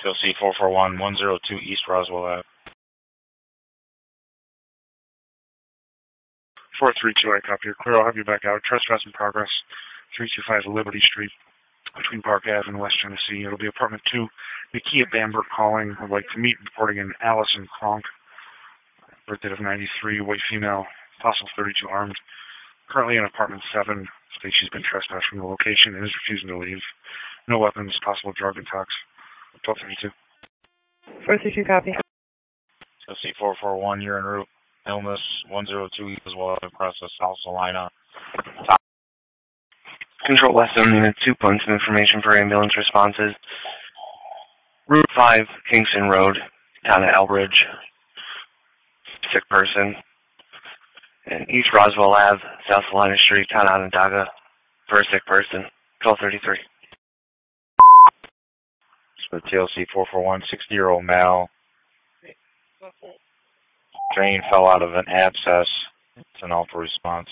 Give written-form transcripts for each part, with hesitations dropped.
TLC 441-102 East Roswell Ave. 432, I copy. You're clear. I'll have you back out. Trespass in progress. 325 Liberty Street between Park Ave and West Tennessee. It'll be apartment 2. Nakia Bamberg calling. Would like to meet, reporting in Allison Kronk. Birthday of 93, white female, possible 32 armed. Currently in apartment 7. States she's been trespassed from the location and is refusing to leave. No weapons, possible drug and tox. 1232. 432, copy. TLC 441, you're en route. Illness 102 as well across the South Salina. Control Western Unit 2 points of information for ambulance responses. Route 5, Kingston Road, town of Elbridge. Sick person. And East Roswell Ave, South Salina Street, town of Onondaga, for a sick person. 1233. So TLC 441, 60-year-old male. Drain fell out of an abscess. It's an alpha response.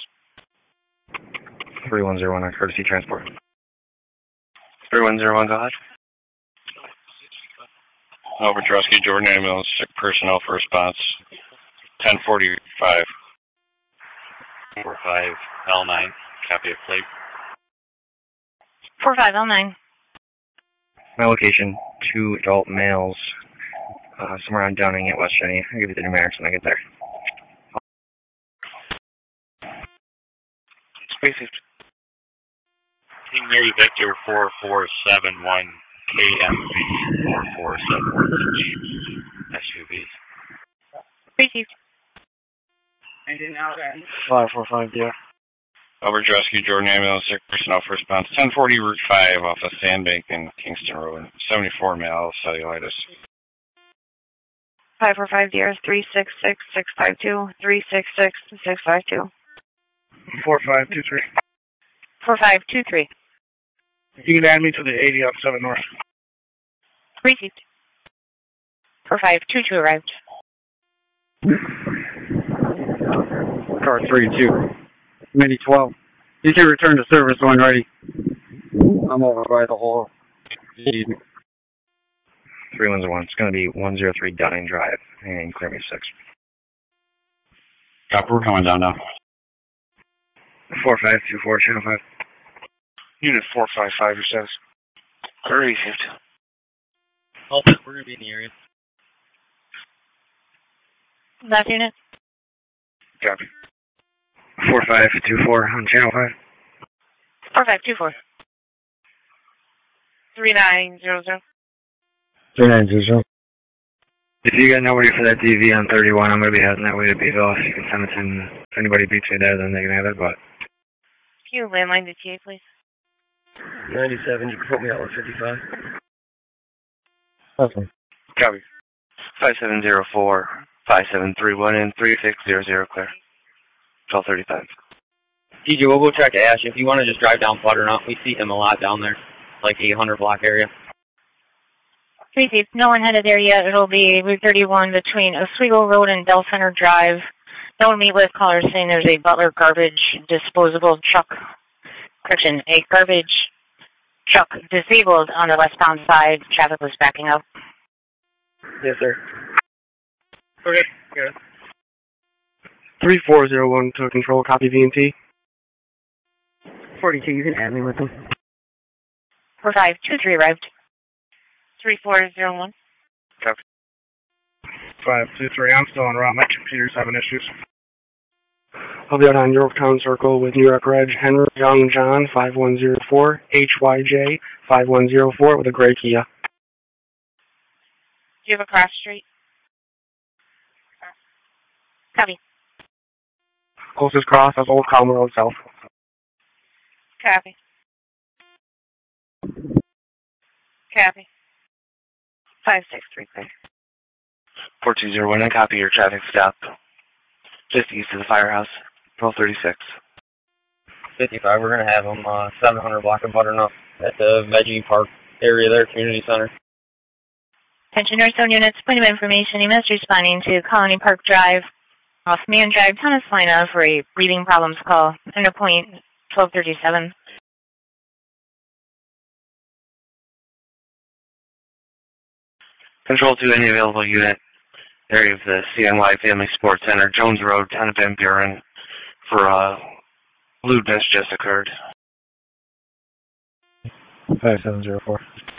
3101 on courtesy transport. 3101, go ahead. Over Drosky, Jordan Ambulance, sick personnel for response. 1045. 45 L9, copy of plate. 45 L9. My location, 2 adult males, somewhere on Downing at West Jenny. I'll give you the numerics when I get there. Space Team Mary Victor 4471 KMV 4471 SUVs. Received. Anything else? 545, yeah. Over Drosky, Jordan Ambulance, sick personnel for response. 1040 Route 5 off of Sandbank and Kingston Road. 74 male, cellulitis. 545 DR 366652 366652. 4523. 4523. You can add me to the 80 on 7 North. Received. 4522 arrived. Car 32. Mini 12. You can return to service when ready. I'm over by the hole. 3101. It's going to be 103 Dunning Drive, and clear me 6. Copy, we're coming down now. 4524, channel 5. Unit 455, your status. Clear received. We're going to be in the area. Last unit. Copy. 4524 on channel 5. 4524. 3900. 3900. If you got nobody for that DV on 31, I'm going to be heading that way to Beeville. If you can send it in, if anybody beats me there, then they can have it, but... Can you landline the TA, please? 97, you can put me out with 55. Okay. Copy. 5704, 5731, and 3600, clear. 1235. DJ, we'll go check Ash. If you want to just drive down Butternut, we see him a lot down there, like 800 block area. Received. No one headed there yet. It'll be Route 31 between Oswego Road and Del Center Drive. No one meet with callers saying there's a Butler garbage disposable truck. Correction, a garbage truck disabled on the westbound side. Traffic was backing up. Yes, sir. Okay, good. 3401 to control, copy VNT. 42, you can add me with them. 4523 arrived. 3401. Copy. 523, I'm still en route. My computer's having issues. I'll be out on Yorktown Circle with New York Reg Henry Young John 5104 HYJ 5104 with a gray Kia. Do you have a cross street? Copy. Closest cross is Old Calmer Road South. Copy. Copy. 5635. 4201, I copy your traffic stop. Just east of the firehouse. 1236. 55, we're going to have him 700 block of Butternut at the Veggie Park area there, community center. Attention North Zone units, point of information. EMS responding to Colony Park Drive, off Man Drive, town of Salina for a breathing problems call. Under point 1237. Control to any available unit. Area of the CNY Family Sports Center, Jones Road, Town of Van Buren, for lewdness just occurred. 5704.